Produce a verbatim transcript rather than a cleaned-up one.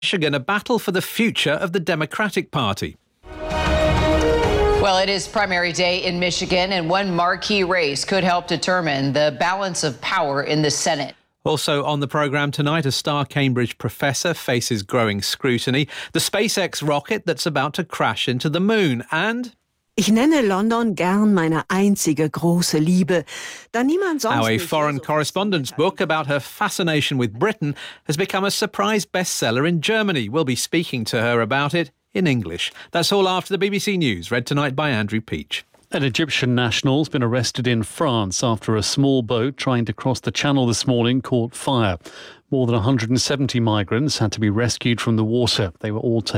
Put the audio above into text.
Michigan, a battle for the future of the Democratic Party. Well, it is primary day in Michigan, and one marquee race could help determine the balance of power in the Senate. Also on the programme tonight, a star Cambridge professor faces growing scrutiny, the SpaceX rocket that's about to crash into the moon, and... Ich nenne London gern meine einzige große Liebe. Da niemand sonst how a mich foreign so correspondent's book about her fascination with Britain has become a surprise bestseller in Germany. We'll be speaking to her about it in English. That's all after the B B C News, read tonight by Andrew Peach. An Egyptian national's been arrested in France after a small boat trying to cross the channel this morning caught fire. More than one hundred seventy migrants had to be rescued from the water. They were all taken